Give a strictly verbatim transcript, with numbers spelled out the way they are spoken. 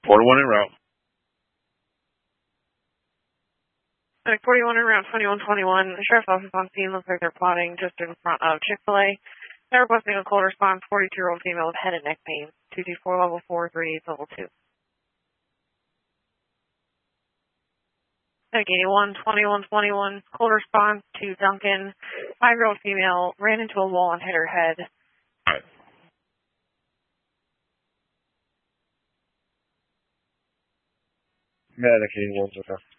forty-one en route. Medic forty-one en route, twenty-one twenty-one. The sheriff's office on scene looks like they're plotting just in front of Chick-fil-A. They're requesting a cold response, forty-two-year-old female with head and neck pain. two two four level four, three eight level two. Medic eighty-one, twenty-one twenty-one. Cold response to Duncan. Five-year-old female ran into a wall and hit her head. Alright. Medic eighty-one, okay.